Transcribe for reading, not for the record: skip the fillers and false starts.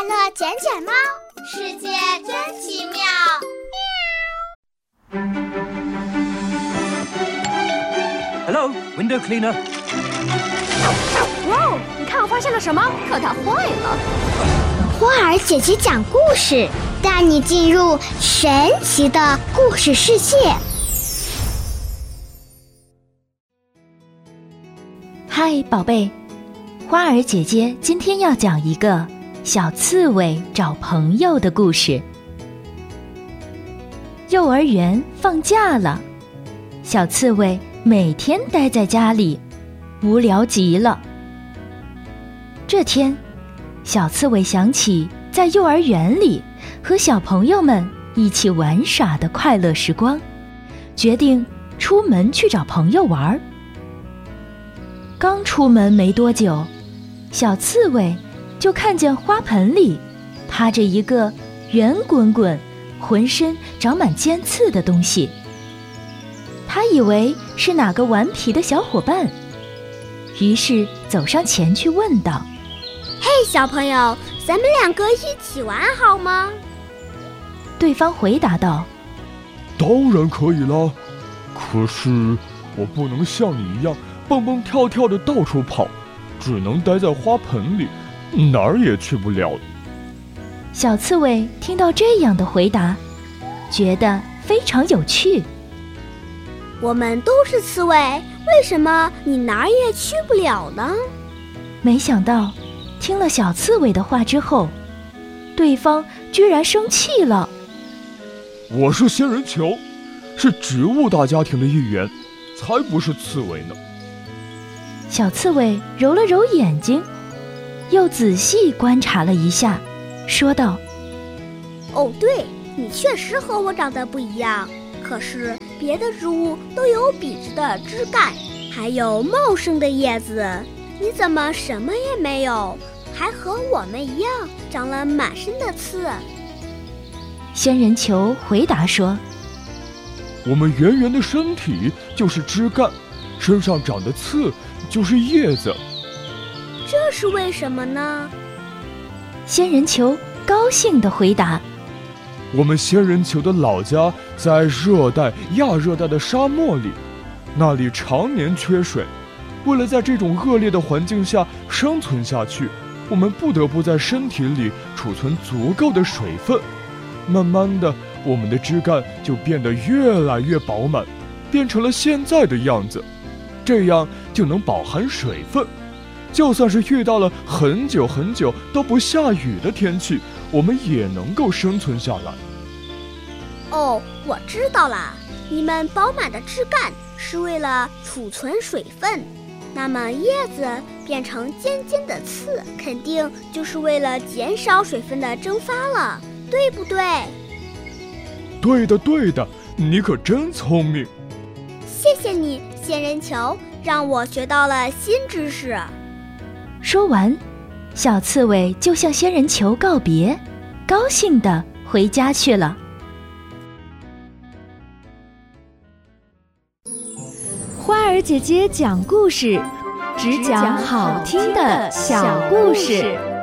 乐捡捡猫，世界真奇妙。 Hello, window cleaner. 哇哦，你看我发现了什么？可它坏了。 花儿姐姐讲故事，带你进入神奇的故事世界。 嗨，宝贝，花儿姐姐今天要讲一个小刺猬找朋友的故事。幼儿园放假了，小刺猬每天待在家里，无聊极了。这天，小刺猬想起在幼儿园里和小朋友们一起玩耍的快乐时光，决定出门去找朋友玩。刚出门没多久，小刺猬就看见花盆里趴着一个圆滚滚、浑身长满尖刺的东西。他以为是哪个顽皮的小伙伴，于是走上前去问道： 嘿，小朋友，咱们两个一起玩好吗？ 对方回答道： 当然可以了，可是我不能像你一样蹦蹦跳跳的到处跑，只能待在花盆里，哪儿也去不了。 小刺猬听到这样的回答，觉得非常有趣。 我们都是刺猬，为什么你哪儿也去不了呢？ 没想到听了小刺猬的话之后，对方居然生气了。 我是仙人球，是植物大家庭的一员，才不是刺猬呢。 小刺猬揉了揉眼睛，又仔细观察了一下，说道： 哦，对，你确实和我长得不一样，可是别的植物都有笔直的枝干，还有茂盛的叶子，你怎么什么也没有，还和我们一样长了满身的刺？ 仙人球回答说： 我们圆圆的身体就是枝干，身上长的刺就是叶子。 这是为什么呢？ 仙人球高兴地回答： 我们仙人球的老家在热带、亚热带的沙漠里，那里常年缺水。为了在这种恶劣的环境下生存下去，我们不得不在身体里储存足够的水分。慢慢的，我们的枝干就变得越来越饱满，变成了现在的样子。这样就能饱含水分，就算是遇到了很久很久都不下雨的天气，我们也能够生存下来。 哦，我知道了，你们饱满的枝干是为了储存水分，那么叶子变成尖尖的刺，肯定就是为了减少水分的蒸发了，对不对？ 对的，对的，你可真聪明。 谢谢你，仙人球，让我学到了新知识。 说完，小刺猬就向仙人球告别，高兴地回家去了。 花儿姐姐讲故事，只讲好听的小故事。